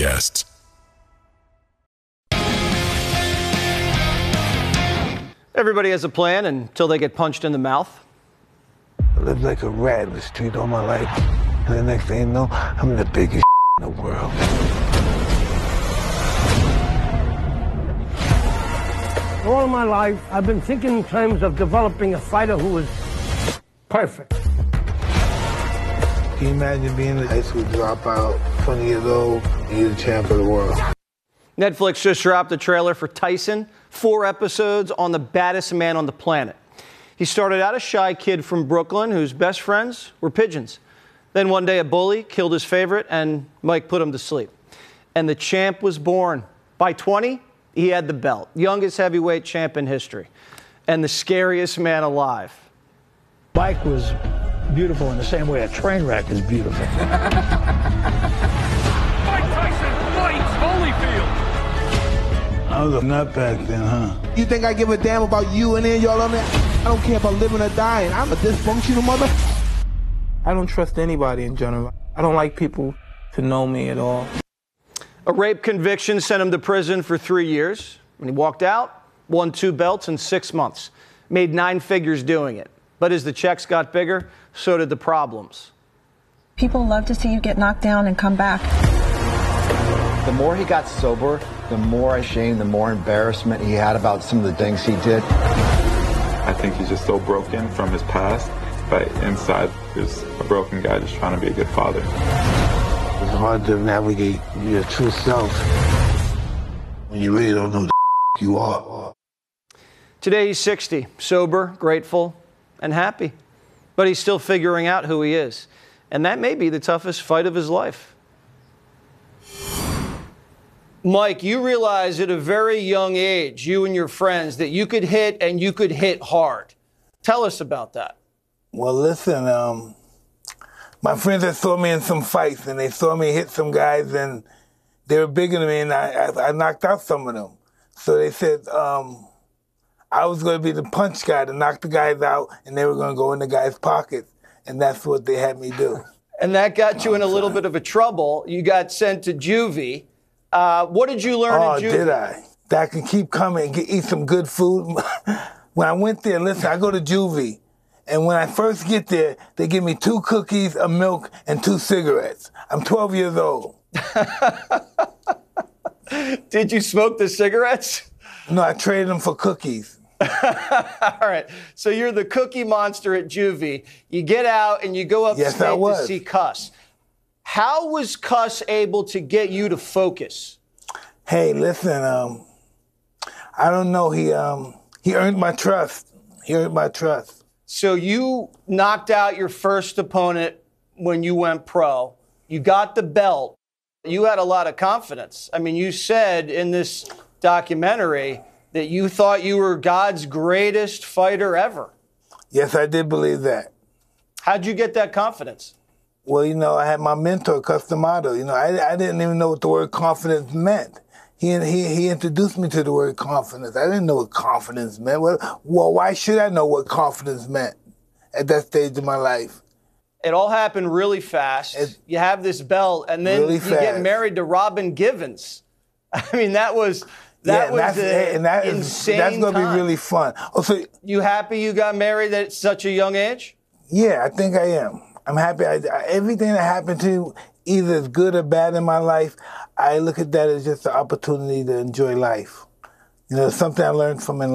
Podcasts. Everybody has a plan until they get punched in the mouth. I lived like a rat in the street all my life. And the next thing you know, I'm the biggest in the world. All my life, I've been thinking in terms of developing a fighter who is perfect. Can you imagine being a high school dropout, 20 years old, and you're the champ of the world? Netflix just dropped a trailer for Tyson, 4 episodes on the baddest man on the planet. He started out a shy kid from Brooklyn whose best friends were pigeons. Then one day a bully killed his favorite and Mike put him to sleep. And the champ was born. By 20, he had the belt. Youngest heavyweight champ in history. And the scariest man alive. Mike was beautiful in the same way a train wreck is beautiful. Mike Tyson fights Holyfield. I was a nut back then, huh? You think I give a damn about you and then y'all on there? I don't care about living or dying. I'm a dysfunctional mother. I don't trust anybody in general. I don't like people to know me at all. A rape conviction sent him to prison for 3 years. When he walked out, won 2 belts in 6 months. Made 9 figures doing it. But as the checks got bigger, so did the problems. People love to see you get knocked down and come back. The more he got sober, the more shame, the more embarrassment he had about some of the things he did. I think he's just so broken from his past, but inside there's a broken guy just trying to be a good father. It's hard to navigate your true self when you really don't know who the you are. Today he's 60, sober, grateful, and happy. But he's still figuring out who he is. And that may be the toughest fight of his life. Mike, you realize at a very young age, you and your friends, that you could hit and you could hit hard. Tell us about that. Well, listen, my friends that saw me in some fights and they saw me hit some guys and they were bigger than me and I knocked out some of them. So they said I was going to be the punch guy to knock the guys out and they were going to go in the guy's pockets. And that's what they had me do. And that got you in a little bit of a trouble. You got sent to juvie. What did you learn in juvie? Oh, did I? That I can keep coming and eat some good food. When I went there, listen, I go to juvie. And when I first get there, they give me 2 cookies, a milk, and 2 cigarettes. I'm 12 years old. Did you smoke the cigarettes? No, I traded them for cookies. All right. So you're the cookie monster at juvie. You get out and you go upstate to see Cuss. How was Cuss able to get you to focus? Hey, listen, I don't know. He earned my trust. He earned my trust. So you knocked out your first opponent when you went pro. You got the belt. You had a lot of confidence. I mean, you said in this documentary that you thought you were God's greatest fighter ever. Yes, I did believe that. How'd you get that confidence? Well, you know, I had my mentor, Cus D'Amato. You know, I didn't even know what the word confidence meant. He introduced me to the word confidence. I didn't know what confidence meant. Well, why should I know what confidence meant at that stage of my life? It all happened really fast. You have this belt, and then really you get married to Robin Givens. I mean, that was insane. That's going to be really fun. Oh, so you happy you got married at such a young age? Yeah, I think I am. I'm happy. Everything that happened to me, either is good or bad in my life, I look at that as just an opportunity to enjoy life. You know, something I learned from in